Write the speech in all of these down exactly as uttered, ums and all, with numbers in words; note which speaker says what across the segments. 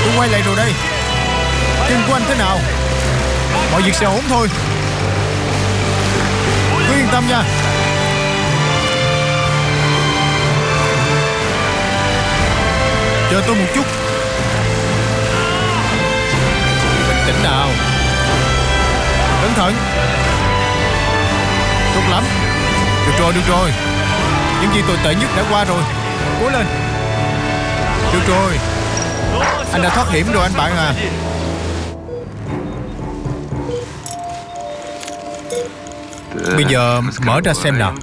Speaker 1: Tôi quay lại rồi đây. Chân của anh thế nào? Mọi việc sẽ ổn thôi. Cứ yên tâm nha. Chờ tôi một chút. Bình tĩnh nào. Cẩn thận. Tốt lắm. Được rồi, được rồi. Những gì tồi tệ nhất đã qua rồi. Cố lên. Được rồi. Anh đã thoát hiểm rồi anh bạn à. Bây giờ mở ra xem nào.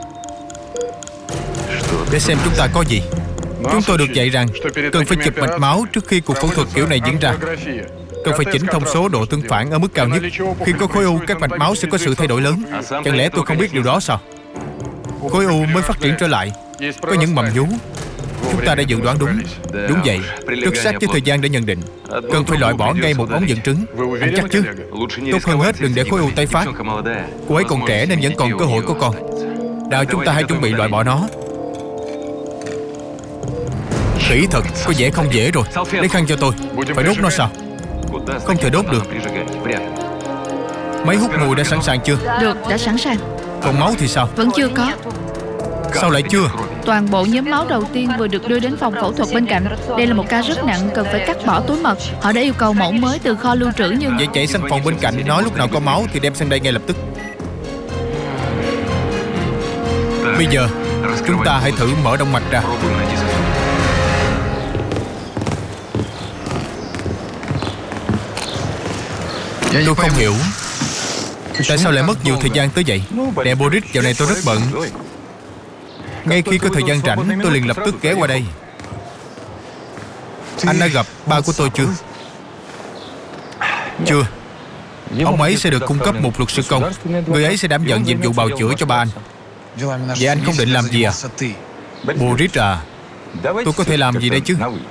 Speaker 1: Để xem chúng ta có gì. Chúng tôi được dạy rằng cần phải chụp mạch máu trước khi cuộc phẫu thuật kiểu này diễn ra. Cần phải chỉnh thông số độ tương phản ở mức cao nhất. Khi có khối u, các mạch máu sẽ có sự thay đổi lớn. Chẳng lẽ tôi không biết điều đó sao? Khối u mới phát triển trở lại. Có những mầm nhú. Chúng ta đã dự đoán đúng. Đúng vậy. Rất sát với thời gian để nhận định. Cần phải loại bỏ ngay một ống dẫn trứng. Anh chắc chứ? Tốt hơn hết đừng để khối u tái phát. Cô ấy còn trẻ nên vẫn còn cơ hội có con. Nào chúng ta hãy chuẩn bị loại bỏ nó. Khỉ thật, có vẻ không dễ rồi. Lấy khăn cho tôi. Phải đốt nó sao? Không thể đốt được. Máy hút mùi đã sẵn sàng chưa?
Speaker 2: Được, đã sẵn sàng.
Speaker 1: Còn máu thì sao?
Speaker 2: Vẫn chưa có.
Speaker 1: Sao lại chưa?
Speaker 2: Toàn bộ nhóm máu đầu tiên vừa được đưa đến phòng phẫu thuật bên cạnh. Đây là một ca rất nặng, cần phải cắt bỏ túi mật. Họ đã yêu cầu mẫu mới từ kho lưu trữ nhưng...
Speaker 1: Vậy chạy sang phòng bên cạnh, nói lúc nào có máu thì đem sang đây ngay lập tức. Bây giờ chúng ta hãy thử mở động mạch ra. Tôi không hiểu tại sao lại mất nhiều thời gian tới vậy. Nè Boris, dạo này tôi rất bận. Ngay khi có thời gian rảnh, tôi liền lập tức ghé qua đây. Anh đã gặp ba của tôi chưa? Chưa. Ông ấy sẽ được cung cấp một luật sư công. Người ấy sẽ đảm nhận nhiệm vụ bào chữa cho ba anh. Vậy anh không định làm gì à? Boris à, tôi có thể làm gì đây chứ?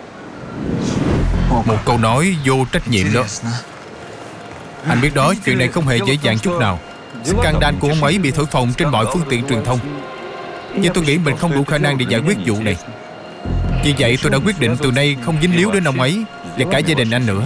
Speaker 1: Một câu nói vô trách nhiệm đó. Anh biết đó, chuyện này không hề dễ dàng chút nào. Scandal của ông ấy bị thổi phồng trên mọi phương tiện truyền thông. Nhưng tôi nghĩ mình không đủ khả năng để giải quyết vụ này. Vì vậy tôi đã quyết định từ nay không dính líu đến ông ấy và cả gia đình anh nữa.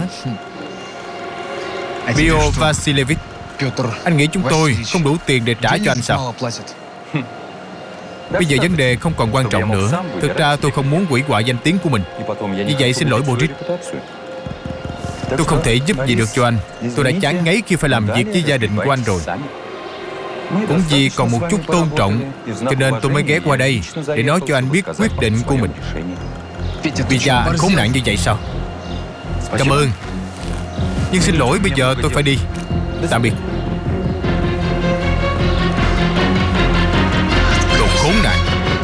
Speaker 1: Bio Vasilevich, anh nghĩ chúng tôi không đủ tiền để trả cho anh sao? Bây giờ vấn đề không còn quan trọng nữa. Thực ra tôi không muốn hủy hoại danh tiếng của mình. Vì vậy xin lỗi Boris. Tôi không thể giúp gì được cho anh. Tôi đã chán ngấy khi phải làm việc với gia đình của anh rồi. Cũng vì còn một chút tôn trọng, cho nên tôi mới ghé qua đây để nói cho anh biết quyết định của mình. Vì cha anh khốn nạn như vậy sao? Cảm ơn. Nhưng xin lỗi, bây giờ tôi phải đi. Tạm biệt. Đồ khốn nạn.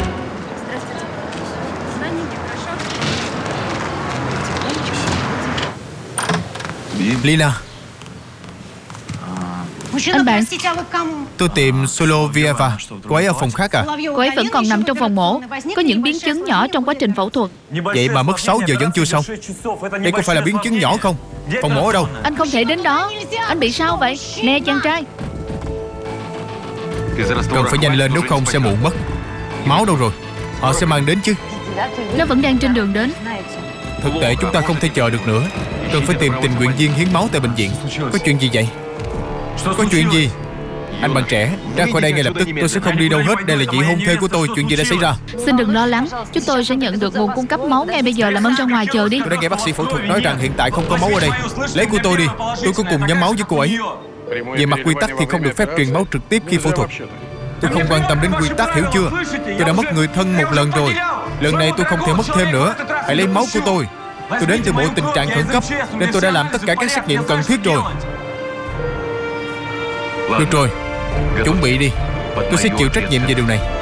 Speaker 1: Lina.
Speaker 2: Anh bạn,
Speaker 1: Tôi tìm Solovieva. Cô ấy ở phòng khác à?
Speaker 2: cô ấy vẫn còn nằm trong phòng mổ. Có những biến chứng nhỏ trong quá trình phẫu thuật.
Speaker 1: Vậy mà mất sáu giờ vẫn chưa xong. Đây có phải là biến chứng nhỏ không? Phòng mổ ở đâu?
Speaker 2: Anh không thể đến đó. Anh bị sao vậy? Nè chàng trai.
Speaker 1: Cần phải nhanh lên nếu không sẽ muộn mất. Máu đâu rồi? Họ sẽ mang đến chứ?
Speaker 2: Nó vẫn đang trên đường đến.
Speaker 1: Thực tệ chúng ta không thể chờ được nữa. Cần phải tìm tình nguyện viên hiến máu tại bệnh viện. Có chuyện gì vậy? Có chuyện gì? Anh bạn trẻ, ra khỏi đây ngay lập tức. Tôi sẽ không đi đâu hết. Đây là vị hôn thê của tôi. Chuyện gì đã xảy ra?
Speaker 2: Xin đừng lo lắng. Chúng tôi sẽ nhận được nguồn cung cấp máu ngay bây giờ. Làm ơn ra ngoài chờ đi.
Speaker 1: Tôi đã nghe bác sĩ phẫu thuật nói rằng hiện tại không có máu ở đây. Lấy của tôi đi. Tôi có cùng nhóm máu với cô ấy. Về mặt quy tắc thì không được phép truyền máu trực tiếp khi phẫu thuật. Tôi không quan tâm đến quy tắc, hiểu chưa? Tôi đã mất người thân một lần rồi. Lần này tôi không thể mất thêm nữa. Hãy lấy máu của tôi. Tôi đến từ bộ tình trạng khẩn cấp nên tôi đã làm tất cả các xét nghiệm cần thiết rồi. Được rồi, chuẩn bị đi. Tôi sẽ chịu trách nhiệm về điều này.